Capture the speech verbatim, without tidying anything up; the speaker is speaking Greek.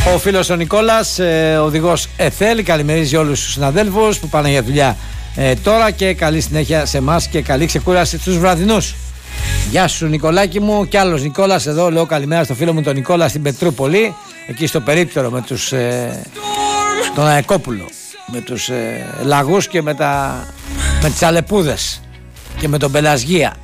Ο φίλος ο Νικόλας, ε, οδηγός ΕΘΕΛ, καλημερίζει όλους τους συναδέλφους που πάνε για δουλειά ε, τώρα και καλή συνέχεια σε εμάς και καλή ξεκούραση στους βραδινούς. Γεια σου Νικολάκη μου, κι άλλος Νικόλας εδώ, λέω καλημέρα στο φίλο μου τον Νικόλα στην Πετρούπολη, εκεί στο περίπτερο με τους ε, τον Αεκόπουλο, με τους ε, λαγούς και με, τα, με τις αλεπούδες και με τον Πελασγία.